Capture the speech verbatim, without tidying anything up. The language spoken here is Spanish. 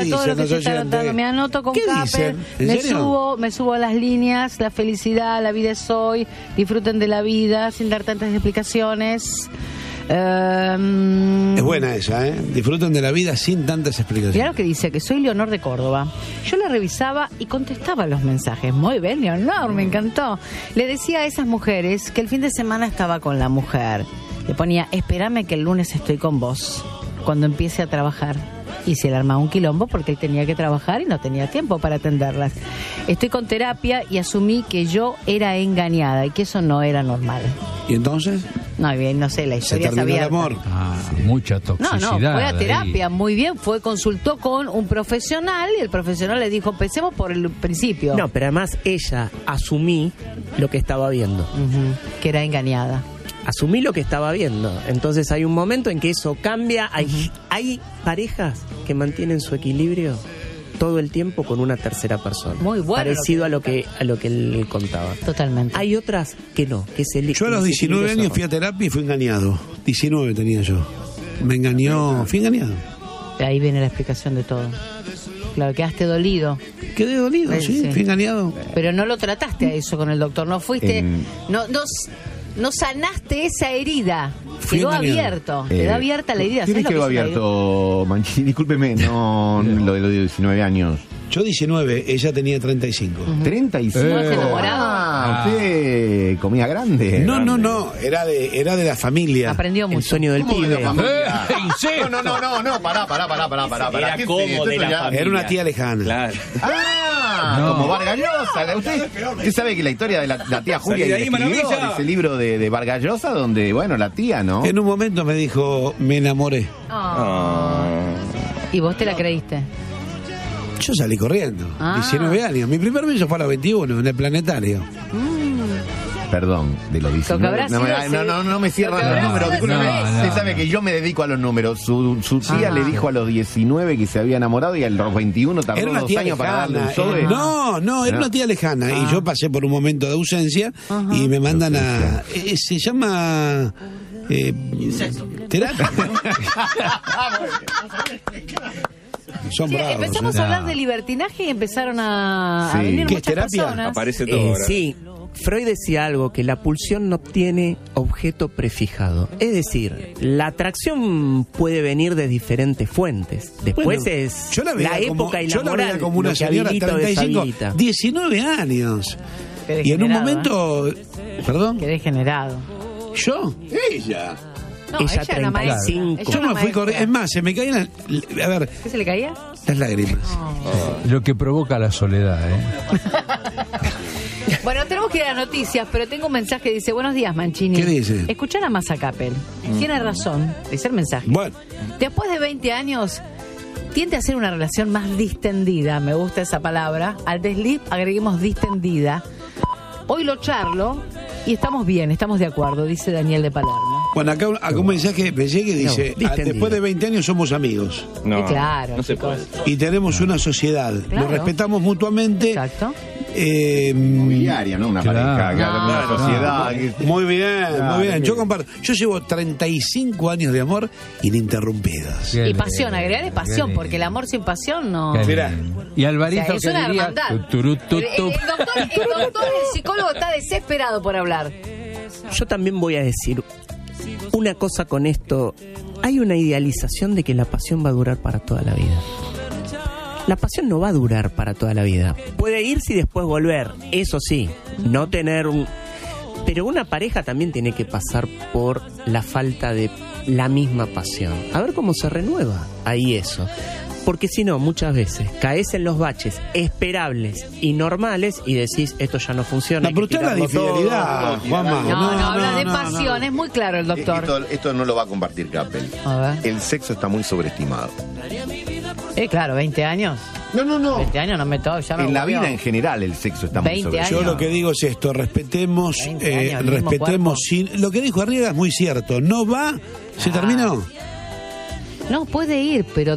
para todo lo que se está anotando. Me anoto con Capel, me subo, me subo a las líneas, la felicidad, la vida es hoy, disfruten de la vida, sin dar tantas explicaciones. Um, es buena esa, ¿eh? Disfruten de la vida sin tantas explicaciones. Mirá lo que dice, que soy Leonor de Córdoba. Yo la revisaba y contestaba los mensajes. Muy bien, Leonor, me encantó. Le decía a esas mujeres que el fin de semana estaba con la mujer. Le ponía, espérame que el lunes estoy con vos, cuando empiece a trabajar. Y se le armaba un quilombo porque él tenía que trabajar y no tenía tiempo para atenderlas. Estoy con terapia y asumí que yo era engañada y que eso no era normal. ¿Y entonces? No, bien, no sé, la historia se terminó es el amor. Ah, mucha toxicidad. No, no, fue a terapia, ahí. muy bien, fue, consultó con un profesional y el profesional le dijo, empecemos por el principio. No, pero además ella asumí lo que estaba viendo. Uh-huh, que era engañada. Asumí lo que estaba viendo. Entonces hay un momento en que eso cambia. Hay, hay parejas que mantienen su equilibrio todo el tiempo con una tercera persona. Muy bueno. Parecido a lo que a lo que él contaba. Totalmente. Hay otras que no, que es el Yo a los diecinueve años fui a terapia y fui engañado. diecinueve tenía yo. Me engañó, fui engañado. Ahí viene la explicación de todo. Claro, quedaste dolido. Quedé dolido, sí, sí, fui engañado. Pero no lo trataste a eso con el doctor, no fuiste, en... no, no, no sanaste esa herida. Fui quedó engañado. abierto, eh, quedó abierta la herida. ¿Quién quedó abierto, Mancini? Discúlpeme, no, lo de los diecinueve años. Yo diecinueve, ella tenía treinta y cinco. Uh-huh. ¿treinta y cinco? ¿No enamorado? Ah, usted comía grande. No, grande. no, no, era de, era de la familia. Aprendió mucho. El sueño del pibe. De no, no, no, no, no, pará, pará, pará, pará, pará. Era como de la ya... familia. Era una tía lejana. Claro. Ah, no. Como Vargas Llosa. ¿Usted, usted sabe que la historia de la, la tía Julia y escribió ese libro de, de Vargas Llosa donde, bueno, la tía, ¿no? En un momento me dijo, me enamoré. Oh. Oh. ¿Y vos te la creíste? Yo salí corriendo, ah. diecinueve años. Mi primer beso fue a los veintiuno, en el planetario. Mm. Perdón, de los diecinueve. No, sido, no, no, no me cierran los números. Discúlpeme, no, no. Usted sabe que yo me dedico a los números. Su, su tía ah. le dijo a los diecinueve que se había enamorado y a los veintiuno tardó dos años lejana, para darle un sobre. No, no, era no. una tía lejana. Ah. Y yo pasé por un momento de ausencia uh-huh. y me mandan a... Eh, se llama... Eh, terapia. Son sí, bravos, empezamos ¿eh? a hablar de libertinaje y empezaron a, sí. a venir ¿Qué muchas terapia? personas. Aparece todo eh, ahora. Sí, Freud decía algo, que la pulsión no tiene objeto prefijado. Es decir, la atracción puede venir de diferentes fuentes. Después bueno, es yo la, la como, época y la yo la moral. Veía como una señora treinta y cinco, diecinueve años. Y en un momento... ¿eh? ¿Perdón? Qué degenerado. ¿Yo? Ella. No, ella, ella treinta y cinco. Yo me fui corriendo. Es más, se me caían. A ver. ¿Qué se le caía? Las lágrimas. Oh. Lo que provoca la soledad, ¿eh? Bueno, tenemos que ir a noticias, pero tengo un mensaje que dice: buenos días, Mancini. ¿Qué dice? Escuchar a Massa Capel. Mm. Tiene razón. Dice el mensaje. Bueno. Después de veinte años, tiende a ser una relación más distendida. Me gusta esa palabra. Al desliz agreguemos distendida. Hoy lo charlo y estamos bien, estamos de acuerdo, dice Daniel de Palermo. Bueno, acá, acá un mensaje que me llegue dice, no, después de veinte años somos amigos. No, eh, claro, no se puede. Y tenemos una sociedad, claro. Nos respetamos mutuamente. Exacto. Eh, Mobiliaria, ¿no? Una claro. pareja, no, una no, sociedad. No. Muy bien, claro, muy bien. Yo comparto. Yo llevo treinta y cinco años de amor ininterrumpidos. Y pasión, agregarle pasión, porque el amor sin pasión no... Mirá. Y Alvarito, o sea, es una diría, hermandad. Tu, tu, tu, tu. El, el, doctor, el doctor, el psicólogo está desesperado por hablar. Yo también voy a decir una cosa con esto. Hay una idealización de que la pasión va a durar para toda la vida. La pasión no va a durar para toda la vida. Puede irse y después volver, eso sí, no tener un... Pero una pareja también tiene que pasar por la falta de la misma pasión. A ver cómo se renueva ahí eso. Porque si no, muchas veces caes en los baches esperables y normales y decís, esto ya no funciona. No, pero usted habla de infidelidad, Juanma. No, no, no, habla de pasión, no. Es muy claro el doctor. Esto, esto no lo va a compartir Capel. A ver. El sexo está muy sobreestimado. Eh, claro, veinte años. No, no, no. veinte años no me toco, ya me En la volvió. vida en general el sexo está muy sobreestimado. Yo lo que digo es esto, respetemos, eh, años, respetemos. Sin, lo que dijo Arriaga es muy cierto. No va, se ah. terminó. No, puede ir, pero